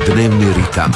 Dnevni ritam.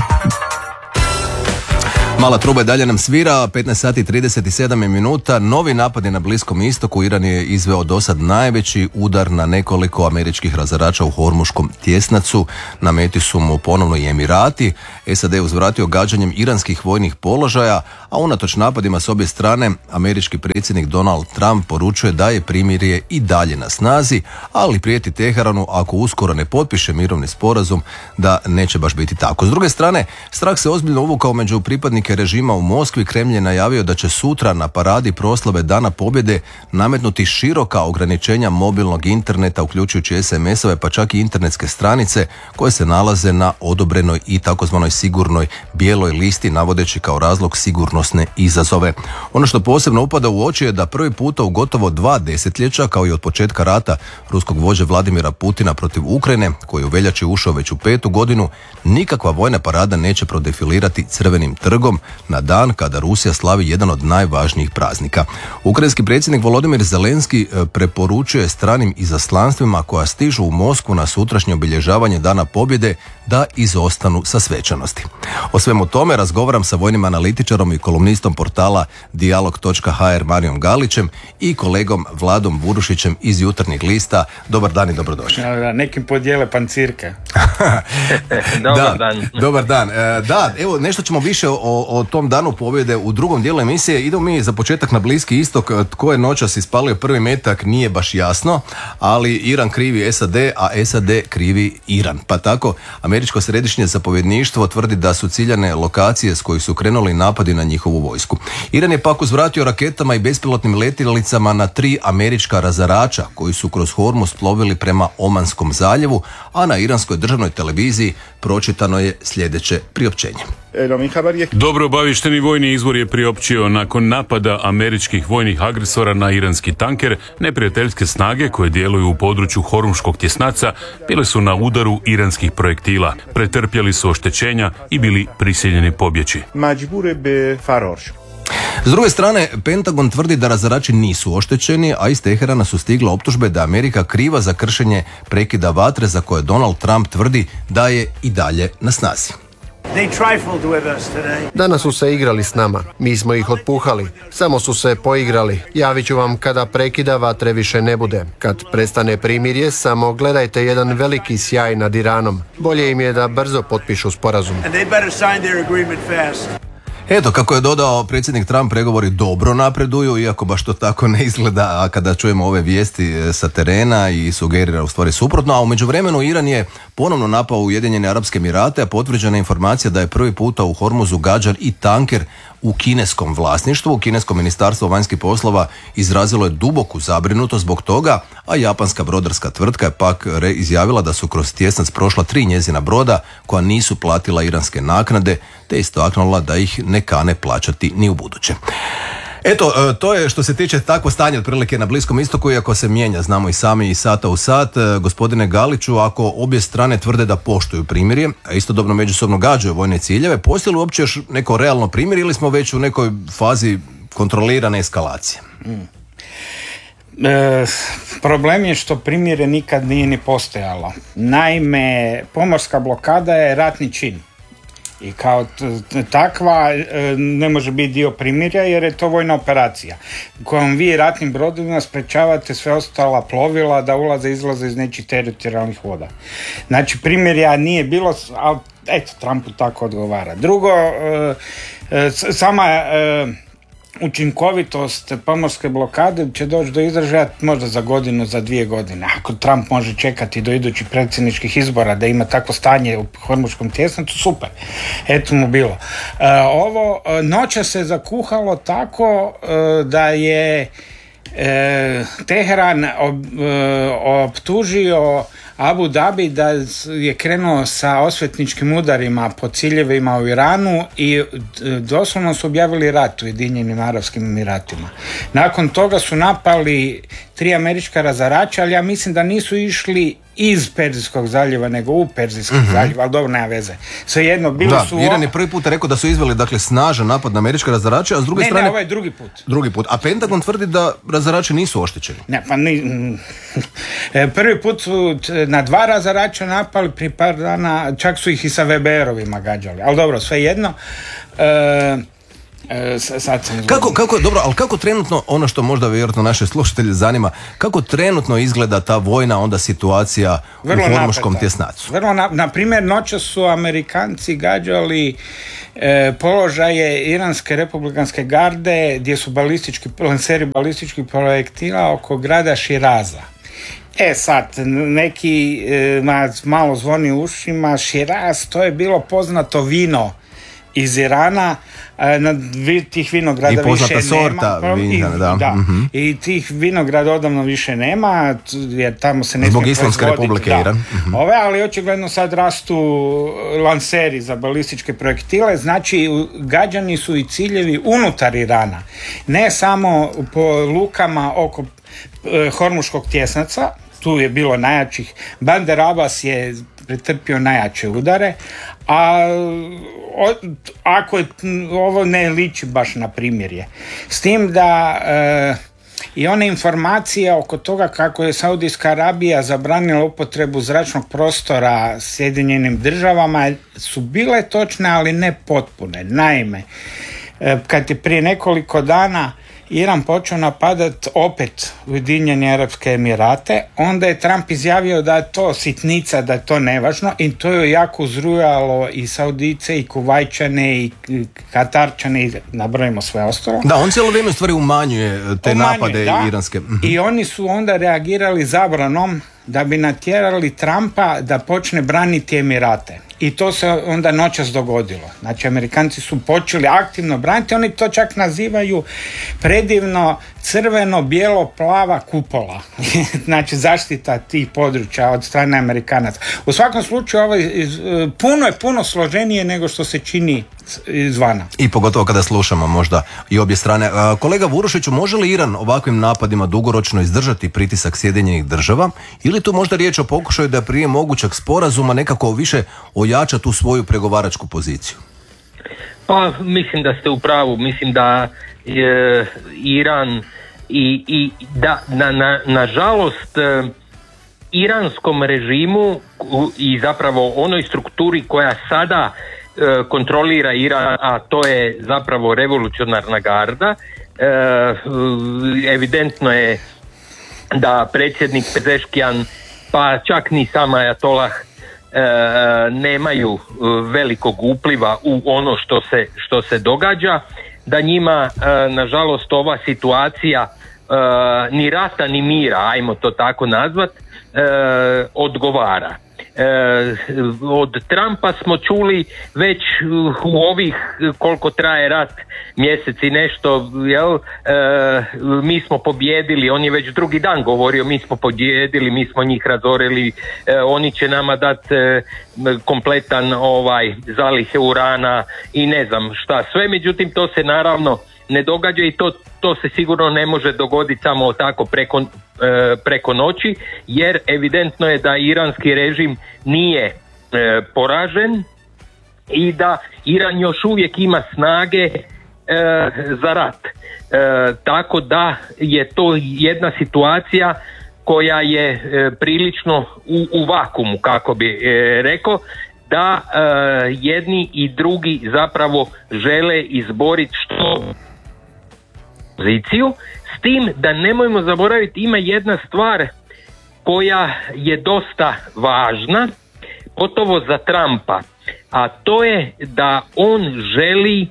Mala truba dalje nam svira, 15 sati 37 minuta. Novi napadi na Bliskom istoku. Iran je izveo dosad najveći udar na nekoliko američkih razarača u Hormuškom tjesnacu. Na meti su mu ponovno i Emirati. SAD je uzvratio gađanjem iranskih vojnih položaja, a unatoč napadima s obje strane, američki predsjednik Donald Trump poručuje da je primirje i dalje na snazi, ali prijeti Teheranu ako uskoro ne potpiše mirovni sporazum da neće baš biti tako. S druge strane, strah se ozbiljno uvukao među pripadnike režima u Moskvi. Kremlj je najavio da će sutra na paradi proslave Dana pobjede nametnuti široka ograničenja mobilnog interneta, uključujući SMS-ove pa čak i internetske stranice koje se nalaze na odobrenoj i takozvanoj sigurnoj bijeloj listi, navodeći kao razlog sigurnosne izazove. Ono što posebno upada u oči je da prvi puta u gotovo 2 desetljeća, kao i od početka rata ruskog vođe Vladimira Putina protiv Ukrajine, koji je u veljači ušao već u 5. godinu, nikakva vojna parada neće prodefilirati Crvenim trgom na dan kada Rusija slavi jedan od najvažnijih praznika. Ukrajinski predsjednik Volodimir Zelenski preporučuje stranim izaslanstvima koja stižu u Moskvu na sutrašnje obilježavanje Dana pobjede da izostanu sa svečanosti. O svemu tome razgovaram sa vojnim analitičarom i kolumnistom portala dijalog.hr Marijom Galićem i kolegom Vladom Burušićem iz Jutarnjeg lista. Dobar dan i dobrodošli. Nekim podijele pancirke. Dobar dan. Da, evo nešto ćemo više o tom Danu pobjede u drugom dijelu emisije. Idemo mi za početak na Bliski istok. Tko je noćas ispalio prvi metak nije baš jasno, ali Iran krivi SAD, a SAD krivi Iran. Pa tako, američko središnje zapovjedništvo tvrdi da su ciljane lokacije s kojih su krenuli napadi na njihovu vojsku. Iran je pak uzvratio raketama i bespilotnim letjelicama na 3 američka razarača koji su kroz Hormuz plovili prema Omanskom zaljevu, a na iranskoj državnoj televiziji pročitano je sljedeće priopćenje. Dobro obaviješteni vojni izvor je priopćio nakon napada američkih vojnih agresora na iranski tanker, neprijateljske snage koje djeluju u području Hormuškog tjesnaca bile su na udaru iranskih projektila, pretrpjeli su oštećenja i bili prisiljeni pobjeći. S druge strane, Pentagon tvrdi da razarači nisu oštećeni, a iz Teherana su stigle optužbe da Amerika kriva za kršenje prekida vatre za koje Donald Trump tvrdi da je i dalje na snazi. Danas su se igrali s nama, mi smo ih otpuhali, samo su se poigrali. Javit ću vam kada prekida vatre više ne bude. Kad prestane primirje, samo gledajte jedan veliki sjaj nad Iranom. Bolje im je da brzo potpišu sporazum. Eto, kako je dodao predsjednik Trump, pregovori dobro napreduju, iako baš to tako ne izgleda, a kada čujemo ove vijesti sa terena i sugerira u stvari suprotno, a u međuvremenu Iran je ponovno napao Ujedinjene Arapske Emirate, a potvrđena je informacija da je prvi puta u Hormuzu gađan i tanker u kineskom vlasništvu. Kinesko ministarstvo vanjskih poslova izrazilo je duboku zabrinutost zbog toga, a japanska brodarska tvrtka je pak izjavila da su kroz tjesnac prošla 3 njezina broda koja nisu platila iranske naknade, te istaknula da ih ne kane plaćati ni u buduće. Eto, to je što se tiče takvo stanje otprilike na Bliskom istoku, iako se mijenja, znamo i sami, iz sata u sat. Gospodine Galiću, ako obje strane tvrde da poštuju primirje, a istodobno međusobno gađaju vojne ciljeve, postoji li uopće još neko realno primirje ili smo već u nekoj fazi kontrolirane eskalacije? Problem je što primirje nikad nije ni postojalo. Naime, pomorska blokada je ratni čin. I kao takva ne može biti dio primirja jer je to vojna operacija kojom vi ratnim brodovima sprečavate sve ostala plovila da ulaze i izlaze iz nečih teritorijalnih voda. Znači primirja nije bilo, ali eto, Trumpu tako odgovara. Drugo, sama učinkovitost pomorske blokade će doći do izražaja možda za godinu, za 2 godine. Ako Trump može čekati do idućih predsjedničkih izbora da ima takvo stanje u Hormuškom tjesnacu, super. Eto mu bilo. Ovo noća se zakuhalo tako da je Teheran optužio Abu Dhabi da je krenuo sa osvetničkim udarima po ciljevima u Iranu i doslovno su objavili rat Ujedinjenim Arapskim Emiratima. Nakon toga su napali 3 američka razarača, ali ja mislim da nisu išli iz Perzijskog zaljeva nego u Perzijski zaljev, ali dobro, nema veze. Svejedno, bili su... Iran je prvi put rekao da su izveli, dakle, snažan napad na američke razarače, a s druge strane... Ne, ovo je drugi put. Drugi put. A Pentagon tvrdi da razarači nisu oštećeni. Ne, pa prvi put su na 2 razarača napali, pri par dana, čak su ih i sa VBR-ovima gađali. Ali dobro, svejedno... Kako trenutno, ono što možda vjerojatno naše slušatelje zanima, kako trenutno izgleda ta vojna onda situacija u Hormuškom tjesnacu? Na primjer, noća su Amerikanci gađali položaje Iranske republikanske garde gdje su lanseri balističkih projektila oko grada Širaza. Sad, neki malo zvoni u ušima, Širaz, to je bilo poznato vino iz Irana, tih vinograda više nema. I poznata sorta vina, da. I tih vinograda odavno više nema, jer tamo se ne smije proizvoditi. Zbog Islamske republike Iran. Ali očigledno sad rastu lanseri za balističke projektile, znači gađani su i ciljevi unutar Irana. Ne samo po lukama oko Hormuškog tjesnaca, tu je bilo najjačih. Bandar Abbas je pretrpio najjače udare, a ako je, ovo ne liči baš na primjerje. S tim da i one informacije oko toga kako je Saudijska Arabija zabranila upotrebu zračnog prostora Sjedinjenim državama su bile točne, ali ne potpune. Naime, kad je prije nekoliko dana Iran počeo napadati opet Ujedinjene Arapske Emirate, onda je Trump izjavio da je to sitnica, da je to nevažno, i to je jako uzrujalo i Saudice, i Kuvajčane, i Katarčane, i nabrojimo sve ostalo. Da, on cijelo vrijeme u stvari umanjuje te napade iranske. I oni su onda reagirali zabranom da bi natjerali Trumpa da počne braniti Emirate. I to se onda noćas dogodilo. Znači, Amerikanci su počeli aktivno braniti, oni to čak nazivaju predivno crveno-bijelo-plava kupola. Znači, zaštita tih područja od strane Amerikanaca. U svakom slučaju, ovo je puno složenije nego što se čini izvana. I pogotovo kada slušamo možda i obje strane. Kolega Vurušiću, može li Iran ovakvim napadima dugoročno izdržati pritisak Sjedinjenih država, ili tu možda riječ o pokušaju da prije mogućeg sporazuma nekako više ojača tu svoju pregovaračku poziciju? Pa mislim da ste u pravu, mislim da je Iran i da nažalost iranskom režimu i zapravo onoj strukturi koja sada kontrolira Iran, a to je zapravo revolucionarna garda, evidentno je da predsjednik Pezeškijan, pa čak ni sam ajatolah, nemaju velikog upliva u ono što se događa, da njima nažalost ova situacija ni rata ni mira, ajmo to tako nazvat, odgovara. Od Trumpa smo čuli već u ovih koliko traje rat, mjesec i nešto, mi smo pobijedili, on je već drugi dan govorio mi smo pobijedili, mi smo njih razorili, oni će nama dati kompletan zalihe urana i ne znam šta sve, međutim to se naravno ne događa i to se sigurno ne može dogoditi samo tako preko noći, jer evidentno je da iranski režim nije poražen i da Iran još uvijek ima snage za rat. Tako da je to jedna situacija koja je prilično u vakumu, kako bi rekao, da jedni i drugi zapravo žele izboriti što poziciju, s tim da nemojmo zaboraviti, ima jedna stvar koja je dosta važna, gotovo za Trumpa, a to je da on želi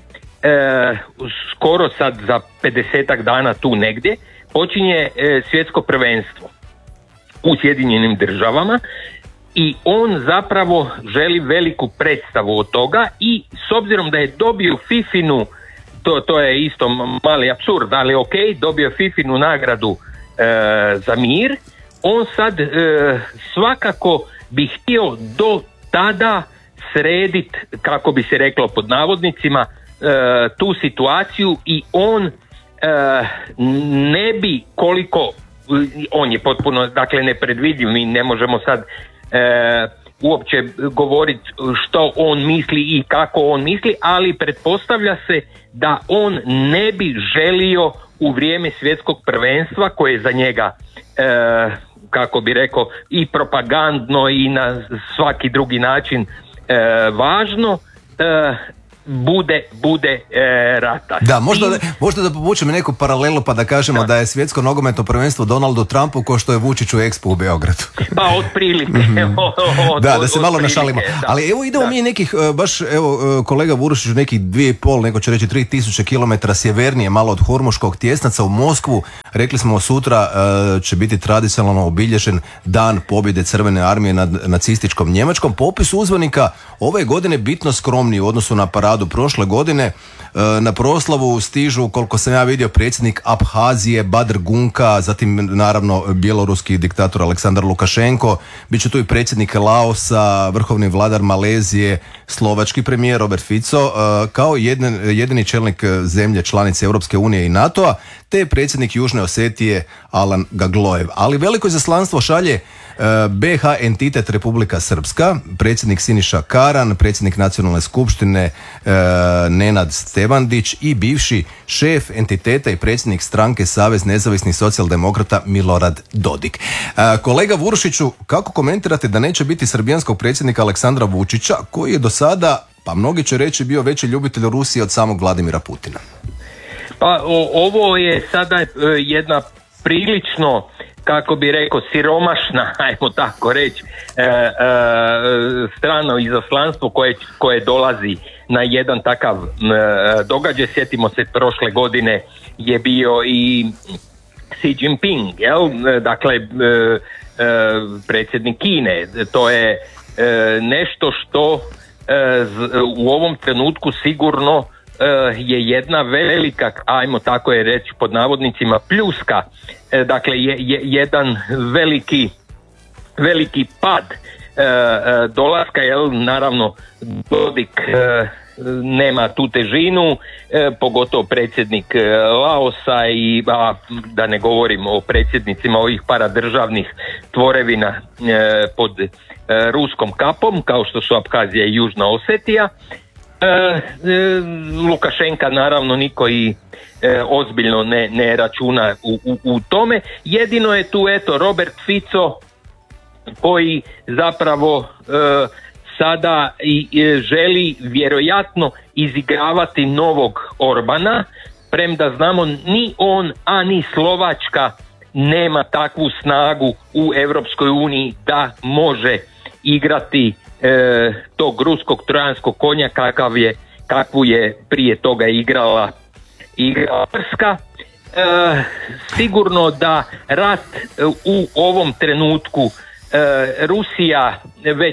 skoro sad za 50-ak dana tu negdje počinje svjetsko prvenstvo u Sjedinjenim državama i on zapravo želi veliku predstavu od toga i s obzirom da je dobio Fifinu, to je isto mali apsurd, ali ok, dobio Fifinu nagradu za mir, on sad svakako bi htio do tada sredit, kako bi se reklo pod navodnicima, tu situaciju i on ne bi, koliko on je potpuno, dakle, nepredvidljiv, mi ne možemo sad uopće govoriti što on misli i kako on misli, ali pretpostavlja se da on ne bi želio u vrijeme svjetskog prvenstva, koje je za njega kako bi rekao i propagandno i na svaki drugi način važno, bude rata. Da, možda da povučemo neku paralelu pa da kažemo da je svjetsko nogometno prvenstvo Donaldu Trumpu ko što je Vučiću Expo u Beogradu. Pa otprilike. Da se malo našalimo. Ali evo idemo mi nekih, baš evo kolega Vurušić, nekih 2,5, neko će reći 3000 km sjevernije malo od Hormuškog Tjesnaca u Moskvu. Rekli smo sutra će biti tradicionalno obilježen dan pobjede Crvene armije nad nacističkom Njemačkom. Popis uzvanika ove godine bitno skromniji u odnosu na paradu prošle godine. Na proslavu stižu, koliko sam ja vidio, predsjednik Abhazije Badr Gunka, zatim naravno bjeloruski diktator Aleksandar Lukašenko, bit će tu i predsjednik Laosa, vrhovni vladar Malezije, slovački premijer Robert Fico, kao jedini čelnik zemlje članice Europske unije i NATO-a, te predsjednik Južne Osetije Alan Gaglojev. Ali veliko izaslanstvo šalje BiH entitet Republika Srpska, predsjednik Siniša Karan, predsjednik Nacionalne skupštine Nenad Stevandić i bivši šef entiteta i predsjednik stranke Savez nezavisnih socijaldemokrata Milorad Dodik. Kolega Vurušiću, kako komentirate da neće biti srbijanskog predsjednika Aleksandra Vučića, koji je do sada, pa mnogi će reći, bio veći ljubitelj Rusije od samog Vladimira Putina? Pa ovo je sada jedna prilično, kako bi rekao, siromašna, ajmo tako reći, strano izaslanstvo koje dolazi na jedan takav događaj. Sjetimo se, prošle godine je bio i Xi Jinping, dakle predsjednik Kine. To je nešto što u ovom trenutku sigurno je jedna velika, ajmo tako je reći pod navodnicima, pljuska, dakle jedan veliki pad dolaska, naravno Dodik nema tu težinu, pogotovo predsjednik Laosa i da ne govorim o predsjednicima ovih paradržavnih tvorevina pod ruskom kapom, kao što su Abhazija i Južna Osetija. Lukašenka naravno niko i ozbiljno ne računa u tome. Jedino je tu Robert Fico, koji zapravo sada želi vjerojatno izigravati novog Orbana, premda znamo ni on, a ni Slovačka nema takvu snagu u Europskoj uniji da može igrati tog ruskog trojanskog konja kakvu je prije toga igrala Prska. Sigurno da rat u ovom trenutku Rusija već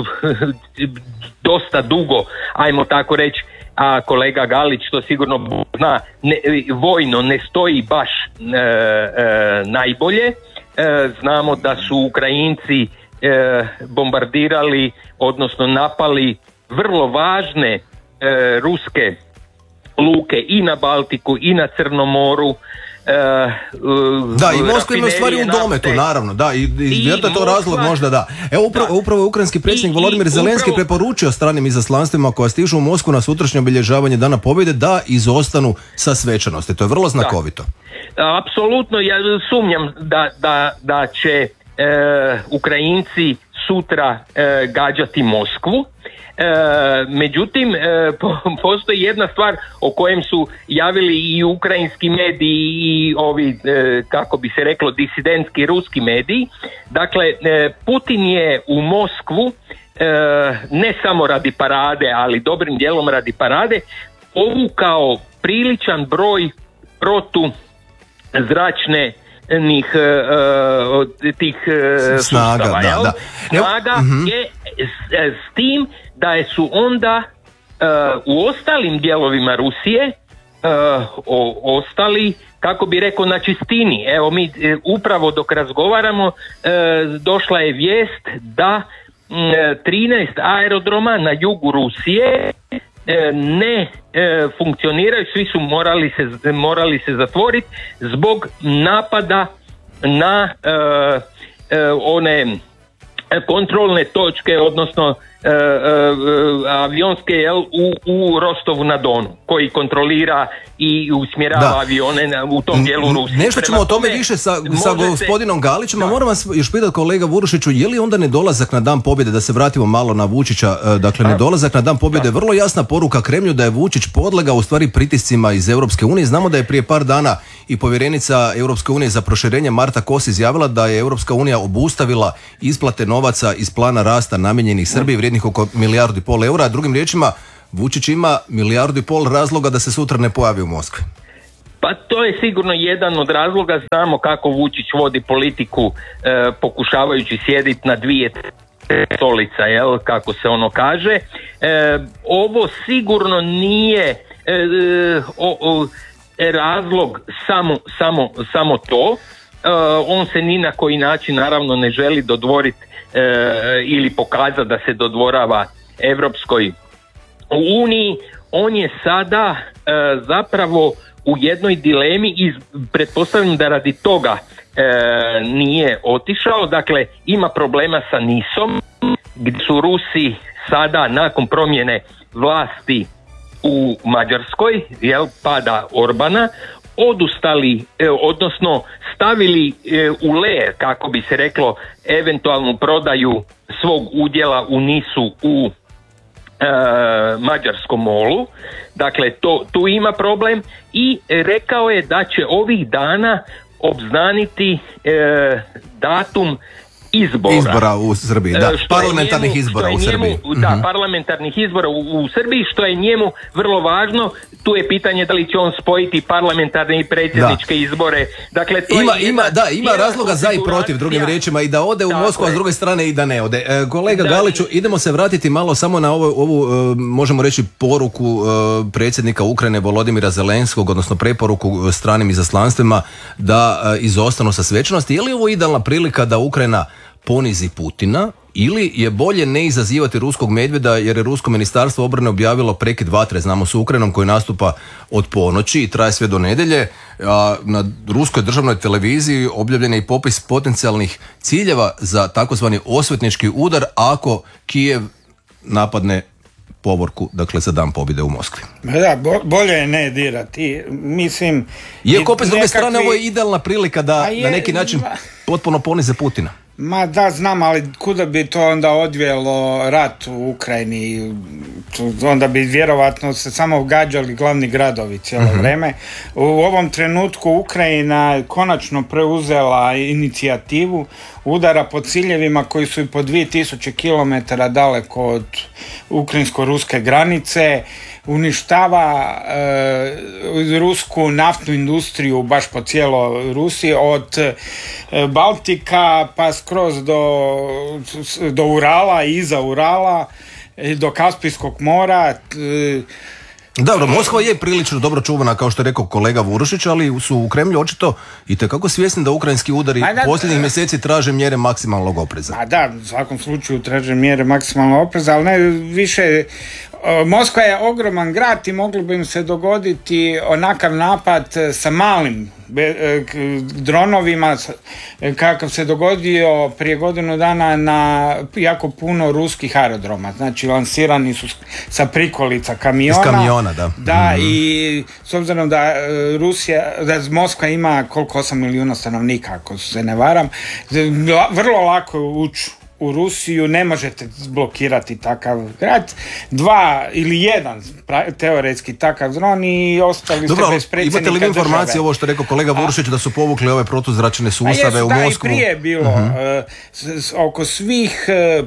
dosta dugo, ajmo tako reći, a kolega Galić to sigurno zna, vojno ne stoji baš najbolje. Znamo da su Ukrajinci bombardirali, odnosno napali vrlo važne ruske luke i na Baltiku i na Crnom moru. Da, i Moskva ima u stvari u dometu, naravno, da, i vjerojatno je to razlog možda, da. Evo upravo je ukrajinski predsjednik Volodimir Zelenski preporučio stranim izaslanstvima koja stižu u Moskvu na sutrašnje obilježavanje Dana pobjede da izostanu sa svečanosti. To je vrlo znakovito. Apsolutno, ja sumnjam da će Ukrajinci sutra gađati Moskvu. Međutim, postoji jedna stvar o kojem su javili i ukrajinski mediji i ovi, kako bi se reklo, disidentski ruski mediji. Dakle, Putin je u Moskvu ne samo radi parade, ali dobrim dijelom radi parade, povukao priličan broj protuzračne tih snaga, sustava, snaga je s tim da su onda u ostalim dijelovima Rusije ostali, kako bi rekao, na čistini. Evo, mi upravo dok razgovaramo došla je vijest da 13 aerodroma na jugu Rusije ne funkcioniraju, svi su morali se zatvoriti zbog napada na one kontrolne točke, odnosno avionske u Rostovu na Donu, koji kontrolira i usmjerava avione u tom dijelu Rusije. Nešto ćemo o tome više sa gospodinom Galićem, a moram vas još pitati, kolega Vurušiću, je li onda nedolazak na Dan pobjede, da se vratimo malo na Vučića, dakle nedolazak na Dan pobjede, vrlo jasna poruka Kremlju da je Vučić podlegao u stvari pritiscima iz Europske unije. Znamo da je prije par dana i povjerenica Europske unije za proširenje Marta Kos izjavila da je Europska unija obustavila isplate novaca iz plana rasta namijenjenih Srbiji vrijednih oko 1,5 milijardu eura. Drugim riječima, Vučić ima 1,5 milijardu razloga da se sutra ne pojavi u Moskvi. Pa to je sigurno jedan od razloga. Znamo kako Vučić vodi politiku, pokušavajući sjediti na dvije stolica, kako se ono kaže. Ovo sigurno nije razlog samo to. On se ni na koji način naravno ne želi dodvoriti ili pokazati da se dodvorava Europskoj uniji. On je sada zapravo u jednoj dilemi i pretpostavljam da radi toga nije otišao. Dakle, ima problema sa NIS-om, gdje su Rusi sada nakon promjene vlasti u Mađarskoj, pada Orbana, odustali, odnosno stavili u ler, kako bi se reklo, eventualnu prodaju svog udjela u NIS-u u mađarskom MOL-u. Dakle, tu ima problem i rekao je da će ovih dana obznaniti datum izbora u Srbiji, parlamentarnih izbora u Srbiji. Da, parlamentarnih izbora u Srbiji, što je njemu vrlo važno. Tu je pitanje da li će on spojiti parlamentarne i predsjedničke izbore. Dakle, to ima razloga za i protiv, drugim riječima, i da ode u Moskvu, a s druge strane i da ne ode. Kolega Galiću, idemo se vratiti malo samo na ovu možemo reći, poruku predsjednika Ukrajine Volodimira Zelenskog, odnosno preporuku stranim izaslanstvima da izostanu sa svečanosti. Je li ovo idealna prilika da Ukrajina ponizi Putina, ili je bolje ne izazivati ruskog medvjeda, jer je Rusko ministarstvo obrane objavilo prekid vatre, znamo, s Ukrajinom, koji nastupa od ponoći i traje sve do nedjelje. A na ruskoj državnoj televiziji objavljen je i popis potencijalnih ciljeva za takozvani osvetnički udar ako Kijev napadne povorku, dakle za Dan pobjede u Moskvi. Da, bolje je ne dirati. Mislim... Iako opet s druge strane ovo je idealna prilika da na neki način potpuno ponize Putina. Ma da, znam, ali kuda bi to onda odvijelo rat u Ukrajini? Onda bi vjerovatno se samo gađali glavni gradovi cijelo vrijeme. U ovom trenutku Ukrajina konačno preuzela inicijativu udara po ciljevima koji su i po 2000 km daleko od ukrajinsko-ruske granice, uništava rusku naftnu industriju baš po cijeloj Rusiji, od Baltika pa skroz do Urala i iza Urala, do Kaspijskog mora. Dobro, Moskva je prilično dobro čuvana, kao što je rekao kolega Vurušić, ali su u Kremlju očito itekako svjesni da ukrajinski udari posljednjih mjeseci traže mjere maksimalnog opreza. A da, u svakom slučaju traže mjere maksimalnog opreza, ali ne više. Moskva je ogroman grad i moglo bi im se dogoditi onakav napad sa malim dronovima kakav se dogodio prije godinu dana na jako puno ruskih aerodroma. Znači lansirani su sa prikolica kamiona. Iz kamiona, da. Da, i s obzirom da da Moskva ima koliko 8 milijuna stanovnika, ako se ne varam, vrlo lako je ući u Rusiju, ne možete blokirati takav grad. 2 ili 1 teoretski takav dron i ostali ste bez predsjednika države. Imate li informacije, ovo što je rekao kolega Vurušić, da su povukli ove protuzračne sustave u Moskvu? Da, i prije bilo. Oko svih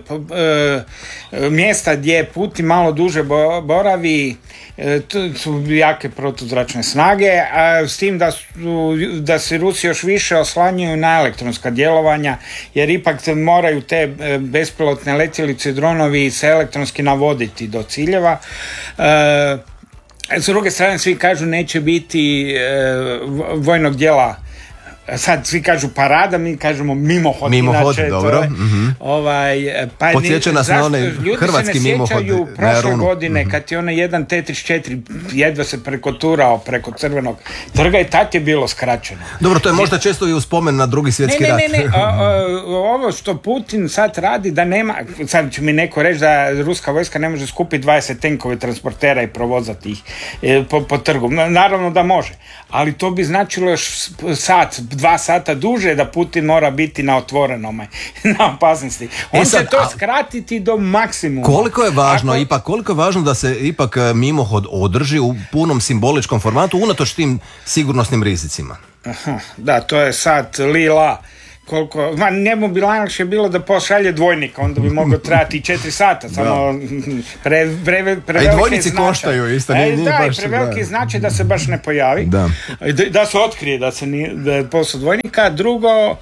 mjesta gdje Putin malo duže boravi, to su jake protuzračne snage, a s tim da se Rusi još više oslanjaju na elektronska djelovanja, jer ipak moraju te bespilotne letjelice i dronovi se elektronski navoditi do ciljeva. S druge strane svi kažu neće biti vojnog dijela sad svi kažu parada, mi kažemo mimohod. Mimohod, inače, dobro. Pa podsjeća nas na onaj hrvatski mimohod ljudi se ne sjećaju na prošle Jarunu. godine kad je onaj jedan T-34 jedva se prekoturao preko Crvenog trga i tad je bilo skraćeno. Dobro, to je možda često i u spomen na Drugi svjetski rat. Ne. Ovo što Putin sad radi, da nema, sad će mi neko reći da ruska vojska ne može skupiti 20 tenkove transportera i provozati ih po trgu. Naravno da može, ali to bi značilo još sat, 2 sata duže da Putin mora biti na otvorenome, na opasnosti. On će to skratiti do maksimuma. Koliko je važno da se ipak mimohod održi u punom simboličkom formatu unatoč tim sigurnosnim rizicima? Da, to je sad lila. Njemu bi najlakše bilo da pošalje dvojnika, onda bi mogao trajati 4 sata, samo prevelike i dvojnici koštaju isto, nije baš. Preveliki značaj da se baš ne pojavi, da se otkrije da je posao dvojnika. Drugo,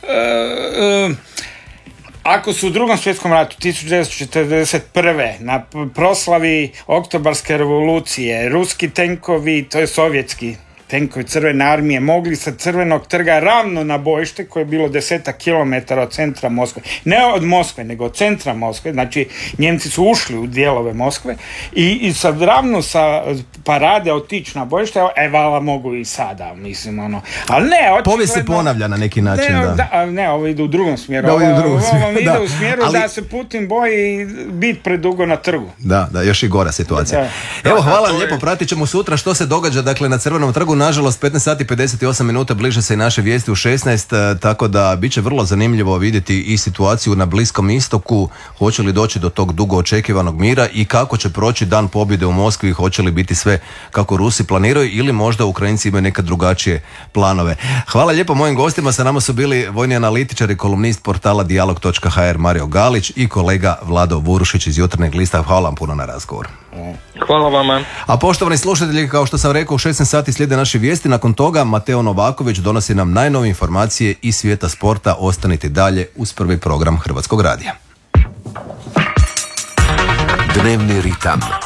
ako su u Drugom svjetskom ratu 1941. na proslavi Oktobarske revolucije ruski tenkovi, to je sovjetski tenkovi Crvene armije, mogli sa Crvenog trga ravno na bojište koje je bilo 10 kilometara od centra Moskve, ne od Moskve nego od centra Moskve, znači Njemci su ušli u dijelove Moskve i sad ravno sa parade otići na bojište, vala mogu i sada, mislim, ali ne, očigledno... Povijest se ponavlja na neki način, Ne, ovo ide u drugom smjeru. Ovo ide u smjeru da se Putin boji biti predugo na trgu. Da, još i gora situacija. Evo, hvala lijepo, pratit ćemo sutra što se događa, dakle, na Crvenom trgu. Nažalost, 15 sati 58 minuta, bliže se i naše vijesti u 16, tako da bit će vrlo zanimljivo vidjeti i situaciju na Bliskom istoku, hoće li doći do tog dugo očekivanog mira i kako će proći dan pobjede u Moskvi, hoće li biti sve kako Rusi planiraju ili možda Ukrajinci imaju neke drugačije planove. Hvala lijepo mojim gostima, sa nama su bili vojni analitičar i kolumnist portala dijalog.hr Mario Galić i kolega Vlado Vurušić iz Jutarnjeg lista. Hvala vam puno na razgovor. Hvala vama. A poštovani slušatelji, kao što sam rekao, u 16 sati slijede naše vijesti. Nakon toga Mateo Novaković donosi nam najnovije informacije iz svijeta sporta. Ostanite dalje uz prvi program Hrvatskog radija. Dnevni ritam.